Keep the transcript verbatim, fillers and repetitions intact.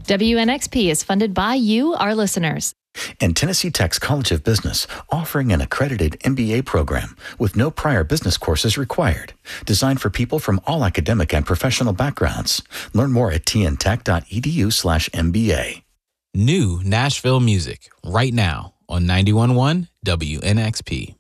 W N X P is funded by you, our listeners. And Tennessee Tech's College of Business, offering an accredited M B A program with no prior business courses required. Designed for people from all academic and professional backgrounds. Learn more at tntech.edu slash MBA. New Nashville music right now on ninety-one point one W N X P.